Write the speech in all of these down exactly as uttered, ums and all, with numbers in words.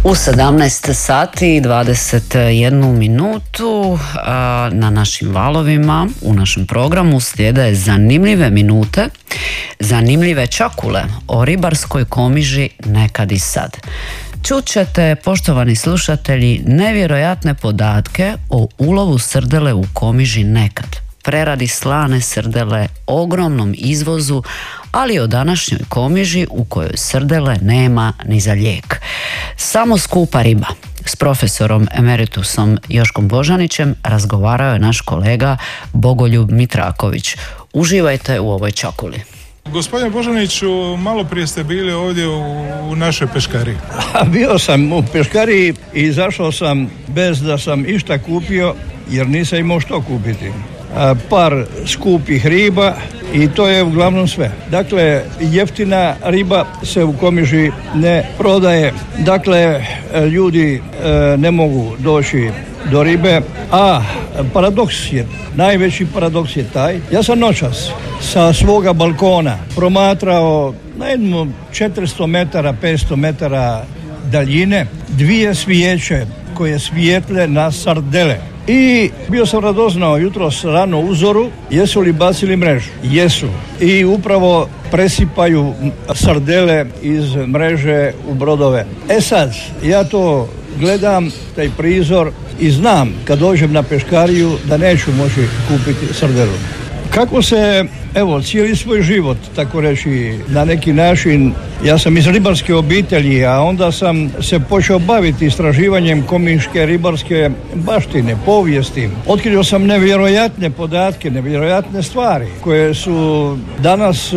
U sedamnaest sati i dvadeset jednu minutu na našim valovima, u našem programu slijede zanimljive minute, zanimljive čakule o ribarskoj Komiži nekad i sad. Čućete, poštovani slušatelji, nevjerojatne podatke o ulovu srdele u Komiži nekad, preradi slane srdele, ogromnom izvozu, ali o današnjoj Komiži u kojoj srdele nema ni za lijek. Samo skupa riba. S profesorom emeritusom Joškom Božanićem razgovarao je naš kolega Bogoljub Mitraković. Uživajte u ovoj čakuli. Gospodine Božaniću, malo prije ste bili ovdje u, u našoj peškariji. Bio sam u peškariji i izašao sam bez da sam išta kupio, jer nisam imao što kupiti. Par skupih riba i to je uglavnom sve. Dakle, jeftina riba se u Komiži ne prodaje. Dakle, ljudi ne mogu doći do ribe, a paradoks je, najveći paradoks je taj. Ja sam noćas sa svoga balkona promatrao na jednom četiristo metara, petsto metara daljine dvije svijeće koje svijetle na sardele. I bio sam radoznao jutros rano u zoru, jesu li bacili mrežu? Jesu. I upravo presipaju sardele iz mreže u brodove. E sad, ja to gledam, taj prizor, i znam kad dođem na peškariju da neću moći kupiti sardelu. Kako se, evo, cijeli svoj život, tako reći, na neki način, ja sam iz ribarske obitelji, a onda sam se počeo baviti istraživanjem komiške ribarske baštine, povijesti. Otkrio sam nevjerojatne podatke, nevjerojatne stvari, koje su danas,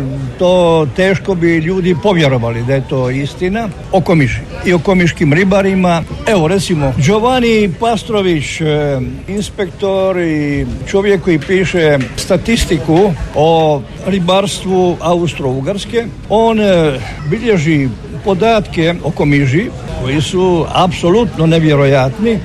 to teško bi ljudi povjerovali da je to istina, o Komiži i o komiškim ribarima. Evo, recimo, Giovanni Pastrović, inspektor i čovjek koji piše statistiku o ribarstvu Austro-Ugarske, on bilježi podatke o Komiži koji su apsolutno nevjerojatni,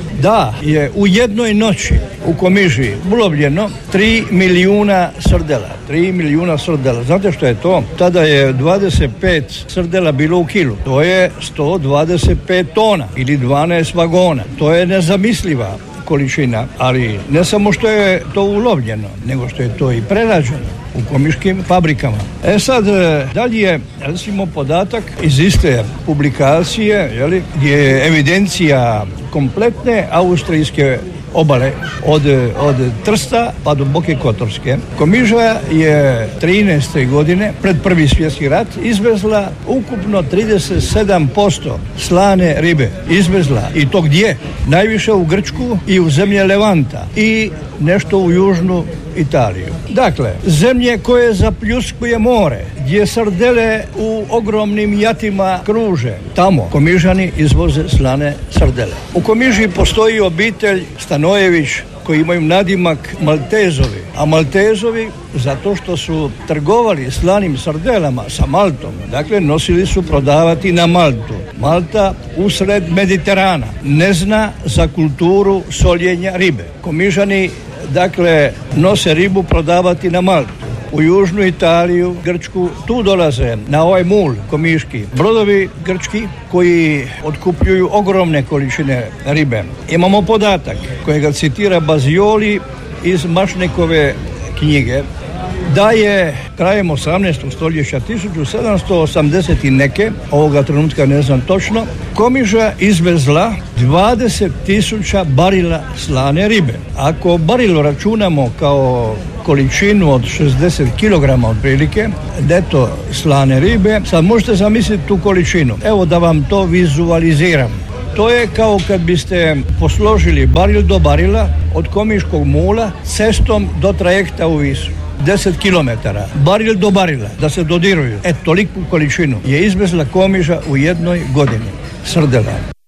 da je u jednoj noći u Komiži ulovljeno tri milijuna srdela. tri milijuna srdela. Znate što je to? Tada je dvadeset pet srdela bilo u kilu. To je sto dvadeset pet tona ili dvanaest vagona. To je nezamisliva količina, ali ne samo što je to ulovljeno, nego što je to i prerađeno u komiškim fabrikama. E sad, dalje je, recimo, podatak iz iste publikacije, jeli, gdje je evidencija kompletne austrijske obale od, od Trsta pa do Boke Kotorske. Komiža je trinaeste godine, pred prvi svjetski rat, izvezla ukupno trideset sedam posto slane ribe. Izvezla. I to gdje? Najviše u Grčku i u zemlje Levanta i nešto u južnu Italiju. Dakle, zemlje koje zapljuskuje more, gdje sardele u ogromnim jatima kruže, tamo Komižani izvoze slane sardele. U Komiži postoji obitelj Stanojević koji imaju nadimak Maltezovi, a Maltezovi zato što su trgovali slanim sardelama sa Maltom, dakle nosili su prodavati na Maltu. Malta usred Mediterana ne zna za kulturu soljenja ribe. Komižani dakle nose ribu prodavati na Maltu, u južnu Italiju, Grčku, tu dolaze na ovaj mul komiški brodovi grčki koji otkupljuju ogromne količine ribe. Imamo podatak kojega citira Bazioli iz Mašnikove knjige, da je krajem osamnaestog stoljeća, tisuću sedamsto osamdeset i neke, ovoga trenutka ne znam točno, Komiža izvezla dvadeset tisuća barila slane ribe. Ako barilo računamo kao količinu od šezdeset kilograma otprilike, neto slane ribe, sad možete zamisliti tu količinu. Evo da vam to vizualiziram. To je kao kad biste posložili baril do barila od komiškog mula cestom do trajekta u Visu. deset kilometara, baril do barila, da se dodiruju. E, toliku količinu je izvezla Komiža u jednoj godini srdela.